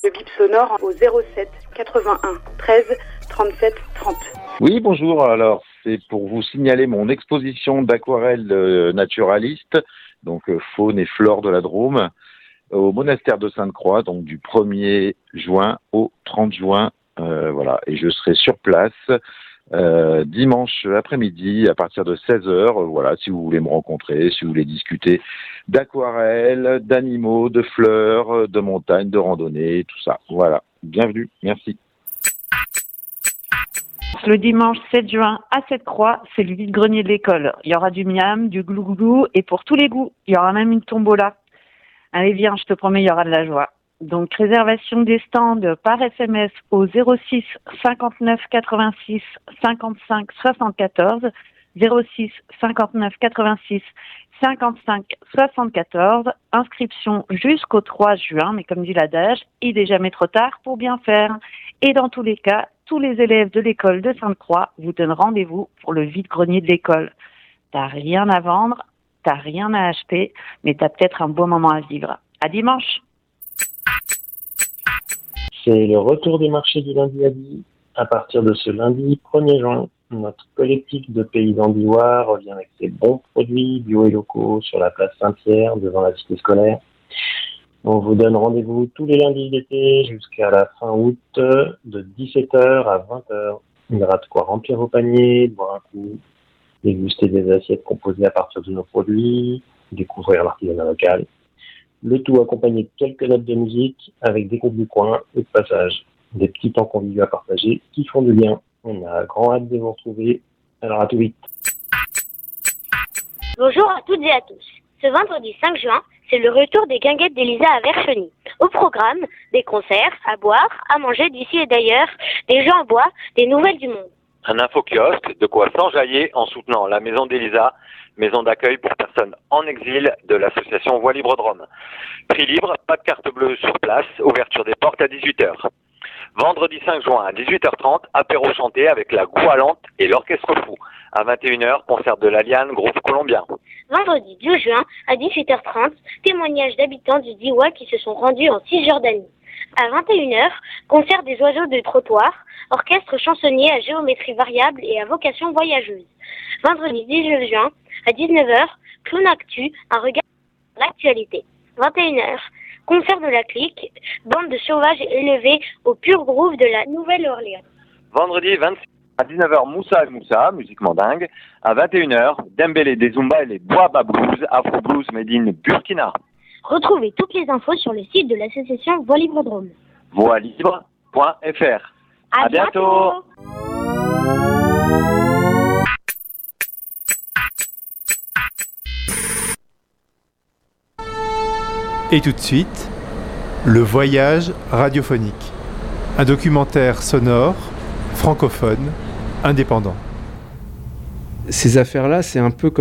Le bip sonore au 07 81 13 37 30. Oui, bonjour. Alors, c'est pour vous signaler mon exposition d'aquarelles naturalistes, donc faune et flore de la Drôme, au monastère de Sainte-Croix, donc du 1er juin au 30 juin. Voilà, et je serai sur place dimanche après-midi à partir de 16h. Voilà, si vous voulez me rencontrer, si vous voulez discuter d'aquarelles, d'animaux, de fleurs, de montagnes, de randonnées, tout ça. Voilà, bienvenue, merci. Le dimanche 7 juin à Sainte-Croix, c'est le vide-grenier de l'école. Il y aura du miam, du glou-glou et pour tous les goûts. Il y aura même une tombola. Allez, viens, je te promets, il y aura de la joie. Donc, réservation des stands par SMS au 06 59 86 55 74, 06 59 86 55 74. Inscription jusqu'au 3 juin, mais comme dit l'adage, il n'est jamais trop tard pour bien faire. Et dans tous les cas, tous les élèves de l'école de Sainte-Croix vous donnent rendez-vous pour le vide-grenier de l'école. T'as rien à vendre, t'as rien à acheter, mais t'as peut-être un beau moment à vivre. À dimanche. C'est le retour des marchés du lundi à Die. À partir de ce lundi 1er juin, notre collectif de paysans d'Ivoire revient avec ses bons produits bio et locaux sur la place Saint-Pierre devant la cité scolaire. On vous donne rendez-vous tous les lundis d'été jusqu'à la fin août de 17h à 20h. Il y aura de quoi remplir vos paniers, boire un coup, déguster des assiettes composées à partir de nos produits, découvrir l'artisanat local. Le tout accompagné de quelques notes de musique avec des groupes du coin et de passage. Des petits temps conviviaux à partager qui font du bien. On a grand hâte de vous retrouver. Alors à tout vite. Bonjour à toutes et à tous. Ce vendredi 5 juin, c'est le retour des guinguettes d'Elisa à Vercheny. Au programme, des concerts, à boire, à manger d'ici et d'ailleurs, des jeux en bois, des nouvelles du monde. Un infokiosque, de quoi s'enjailler en soutenant la maison d'Elisa, maison d'accueil pour personnes en exil de l'association Voix Libre Drôme. Prix libre, pas de carte bleue sur place, ouverture des portes à 18h. Vendredi 5 juin à 18h30, apéro chanté avec la Goualante et l'Orchestre Fou. À 21h, concert de l'Aliane, groupe colombien. Vendredi 2 juin à 18h30, témoignages d'habitants du Diwa qui se sont rendus en Cisjordanie. À 21h, concert des oiseaux de trottoir, orchestre chansonnier à géométrie variable et à vocation voyageuse. Vendredi 19 juin à 19h, Clown Actu, un regard sur l'actualité. 21h, concert de la clique, bande de sauvages élevés au pur groove de la Nouvelle-Orléans. Vendredi 26 à 19h, Moussa et Moussa, musique mandingue. À 21h, Dembélé des Zumba et les Boaba Blues, Afro Blues Made in Burkina. Retrouvez toutes les infos sur le site de l'association Voix Libre Drôme. Voixlibre.fr. À bientôt. Et tout de suite, le voyage radiophonique. Un documentaire sonore, francophone, indépendant. Ces affaires-là, c'est un peu comme